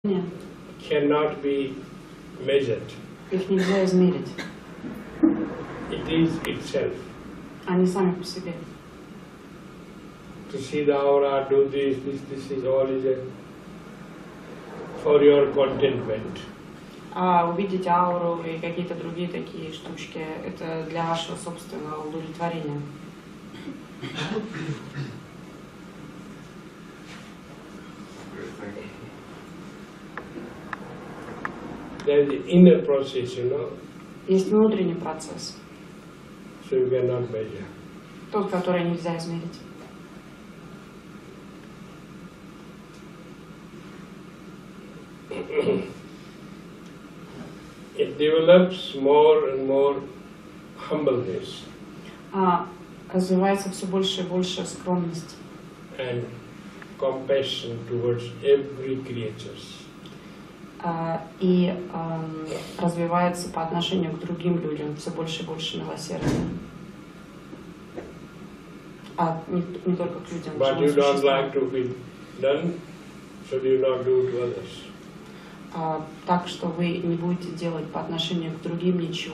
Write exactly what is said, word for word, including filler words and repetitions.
cannot be measured. Их нельзя измерить. It is itself. Они сами по себе. To see the aura, do this, this, this is all is a, for your contentment. А увидеть ауру и какие-то другие такие штучки, это для вашего собственного удовлетворения. There is the inner process, you know. Есть внутренний процесс. So you cannot measure. Тот, который нельзя измерить. It develops more and more humbleness. А, развивается все больше и больше скромность. And compassion towards every creature. А, и а, развивается по отношению к другим людям все больше и больше милосердия. А не, не только к людям. But you don't like to be done, so you not do to others. А, так что вы не будете делать по отношению к другим ничего.